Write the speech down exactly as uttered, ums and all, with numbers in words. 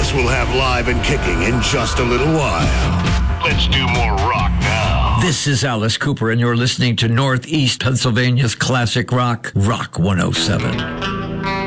Alice will have live and kicking in just a little while. Let's do more rock now. This is Alice Cooper, and you're listening to Northeast Pennsylvania's classic rock, Rock one oh seven.